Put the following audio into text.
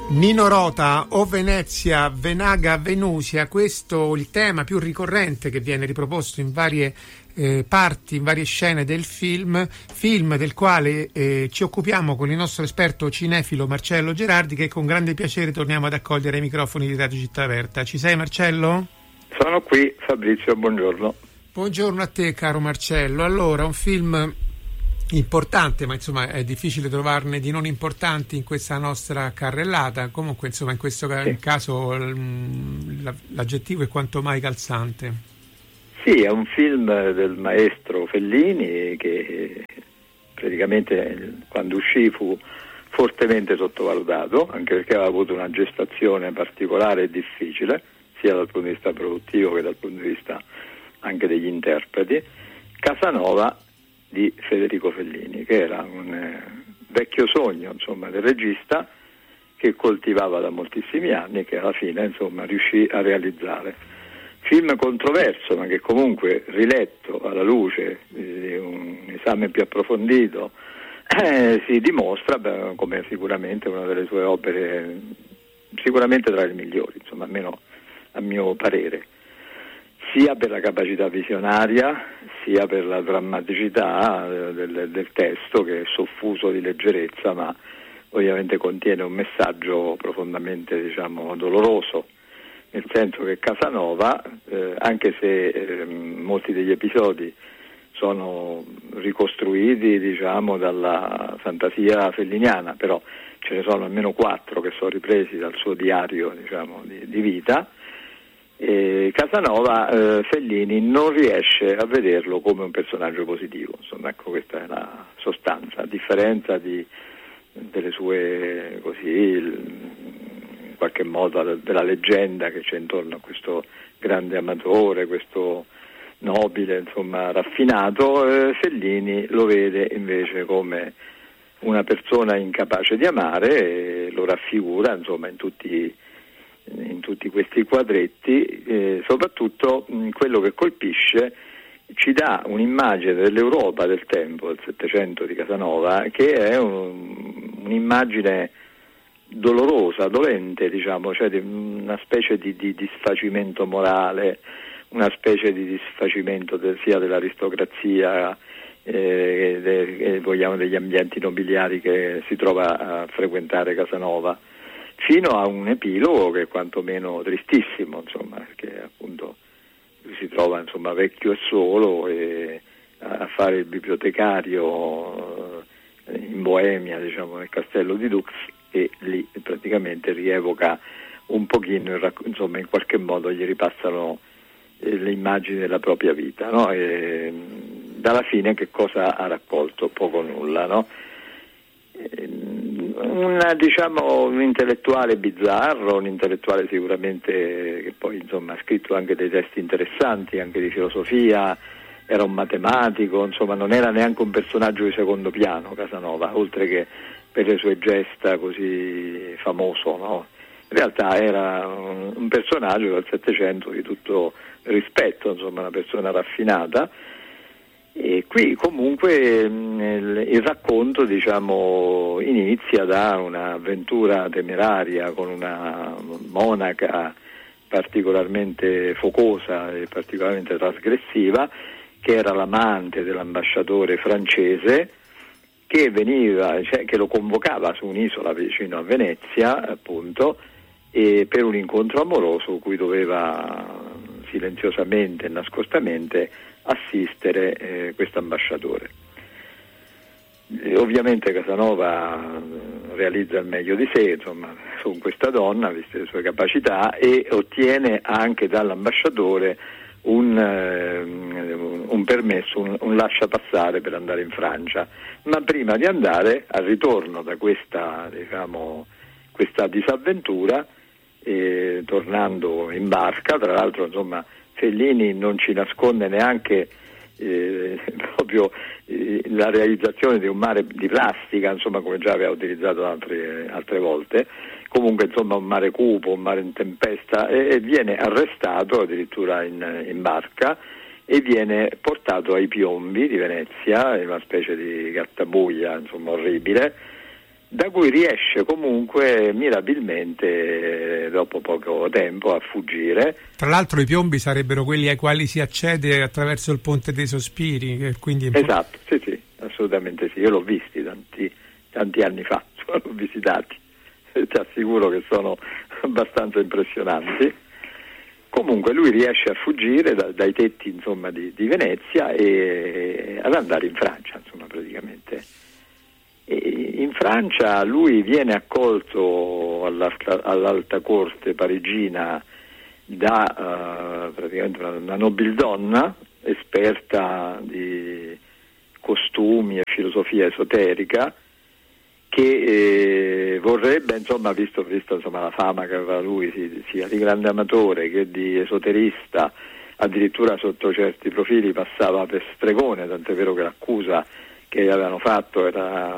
Nino Rota, O Venezia, Venaga, Venusia, questo il tema più ricorrente che viene riproposto in varie parti, in varie scene del film del quale ci occupiamo con il nostro esperto cinefilo Marcello Gerardi, che con grande piacere torniamo ad accogliere ai microfoni di Radio Città Aperta. Ci sei, Marcello? Sono qui, Fabrizio, buongiorno. Buongiorno a te, caro Marcello. Allora, un film importante, ma insomma è difficile trovarne di non importanti in questa nostra carrellata. Comunque, insomma, in questo caso l'aggettivo è quanto mai calzante. Sì, è un film del maestro Fellini che praticamente quando uscì fu fortemente sottovalutato, anche perché aveva avuto una gestazione particolare e difficile, sia dal punto di vista produttivo che dal punto di vista anche degli interpreti. Casanova di Federico Fellini, che era un vecchio sogno, insomma, del regista che coltivava da moltissimi anni e che alla fine, insomma, riuscì a realizzare. Film controverso, ma che comunque, riletto alla luce di un esame più approfondito, si dimostra come sicuramente una delle sue opere, sicuramente tra le migliori, insomma, almeno a mio parere, sia per la capacità visionaria, sia per la drammaticità del testo, che è soffuso di leggerezza, ma ovviamente contiene un messaggio profondamente, diciamo, doloroso, nel senso che Casanova, anche se molti degli episodi sono ricostruiti, diciamo, dalla fantasia felliniana, però ce ne sono almeno 4 che sono ripresi dal suo diario, diciamo, di vita. Casanova, Fellini non riesce a vederlo come un personaggio positivo, insomma, ecco, questa è la sostanza, a differenza delle sue, così, in qualche modo della leggenda che c'è intorno a questo grande amatore, questo nobile, insomma, raffinato. Fellini lo vede invece come una persona incapace di amare e lo raffigura, insomma, in tutti questi quadretti. Soprattutto quello che colpisce, ci dà un'immagine dell'Europa del tempo, del Settecento di Casanova, che è un'immagine dolorosa, dolente, diciamo, cioè una specie di disfacimento morale, una specie di disfacimento sia dell'aristocrazia, vogliamo, degli ambienti nobiliari che si trova a frequentare Casanova, fino a un epilogo che è quantomeno tristissimo, insomma, perché appunto si trova, insomma, vecchio e solo a fare il bibliotecario in Boemia, diciamo, nel castello di Dux, e lì praticamente rievoca un pochino, insomma, in qualche modo gli ripassano le immagini della propria vita, no? E dalla fine che cosa ha raccolto? Poco o nulla, no? Un intellettuale bizzarro, un intellettuale sicuramente che poi, insomma, ha scritto anche dei testi interessanti, anche di filosofia, era un matematico, insomma, non era neanche un personaggio di secondo piano Casanova, oltre che per le sue gesta così famoso, no? In realtà era un personaggio del Settecento di tutto rispetto, insomma, una persona raffinata. E qui comunque il racconto, diciamo, inizia da un'avventura temeraria con una monaca particolarmente focosa e particolarmente trasgressiva, che era l'amante dell'ambasciatore francese, che che lo convocava su un'isola vicino a Venezia, appunto, e per un incontro amoroso cui doveva silenziosamente e nascostamente assistere questo ambasciatore. Ovviamente Casanova realizza il meglio di sé, insomma, con questa donna, viste le sue capacità, e ottiene anche dall'ambasciatore un permesso, un lasciapassare per andare in Francia. Ma prima di andare, al ritorno da questa, diciamo, questa disavventura, tornando in barca, tra l'altro, insomma, Fellini non ci nasconde neanche proprio la realizzazione di un mare di plastica, insomma, come già aveva utilizzato altre volte, comunque, insomma, un mare cupo, un mare in tempesta, e viene arrestato addirittura in barca e viene portato ai Piombi di Venezia, in una specie di gattabuia, insomma, orribile, da cui riesce comunque mirabilmente dopo poco tempo a fuggire. Tra l'altro i piombi sarebbero quelli ai quali si accede attraverso il Ponte dei Sospiri, quindi esatto, sì, assolutamente sì, io l'ho visti tanti anni fa, l'ho visitati, ti assicuro che sono abbastanza impressionanti. Comunque lui riesce a fuggire dai tetti, insomma, di Venezia e ad andare in Francia, insomma, praticamente. E in Francia lui viene accolto all'alta corte parigina da praticamente una nobildonna esperta di costumi e filosofia esoterica, che vorrebbe, insomma, visto insomma, la fama che aveva lui sia di grande amatore che di esoterista, addirittura sotto certi profili passava per stregone, tant'è vero che l'accusa che gli avevano fatto era